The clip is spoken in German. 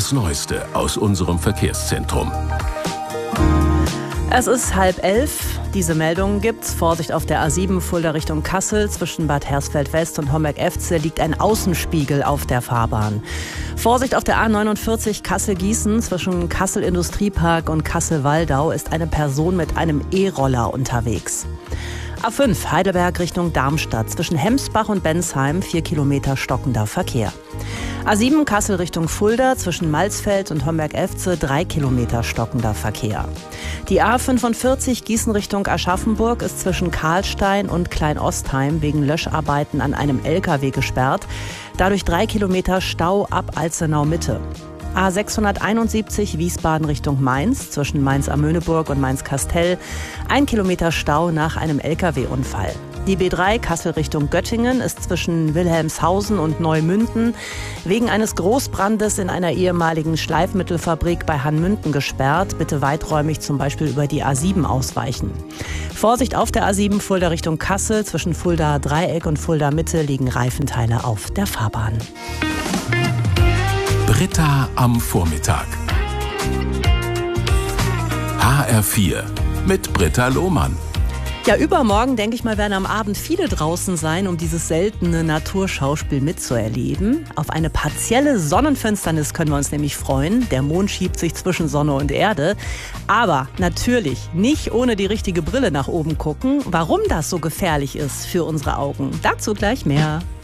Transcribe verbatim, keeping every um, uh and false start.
das Neueste aus unserem Verkehrszentrum. Es ist halb elf. Diese Meldungen gibt's. Vorsicht auf der A sieben Fulda Richtung Kassel. Zwischen Bad Hersfeld West und Homberg-Efze liegt ein Außenspiegel auf der Fahrbahn. Vorsicht auf der A neunundvierzig Kassel-Gießen. Zwischen Kassel Industriepark und Kassel-Waldau ist eine Person mit einem E-Roller unterwegs. A fünf Heidelberg Richtung Darmstadt. Zwischen Hemsbach und Bensheim vier Kilometer stockender Verkehr. A sieben Kassel Richtung Fulda. Zwischen Malsfeld und Homberg-Efze drei Kilometer stockender Verkehr. Die A fünfundvierzig Gießen Richtung Aschaffenburg ist zwischen Karlstein und Kleinostheim wegen Löscharbeiten an einem L K W gesperrt. Dadurch drei Kilometer Stau ab Alzenau Mitte. A sechshunderteinundsiebzig Wiesbaden Richtung Mainz, zwischen Mainz-Amöneburg und Mainz-Kastell, ein Kilometer Stau nach einem L K W-Unfall. Die B drei Kassel Richtung Göttingen ist zwischen Wilhelmshausen und Neumünden wegen eines Großbrandes in einer ehemaligen Schleifmittelfabrik bei Hanmünden gesperrt. Bitte weiträumig zum Beispiel über die A sieben ausweichen. Vorsicht auf der A sieben Fulda Richtung Kassel, zwischen Fulda Dreieck und Fulda Mitte liegen Reifenteile auf der Fahrbahn. Britta am Vormittag. H R vier mit Britta Lohmann. Ja, übermorgen, denke ich mal, werden am Abend viele draußen sein, um dieses seltene Naturschauspiel mitzuerleben. Auf eine partielle Sonnenfinsternis können wir uns nämlich freuen. Der Mond schiebt sich zwischen Sonne und Erde. Aber natürlich nicht ohne die richtige Brille nach oben gucken. Warum das so gefährlich ist für unsere Augen, dazu gleich mehr.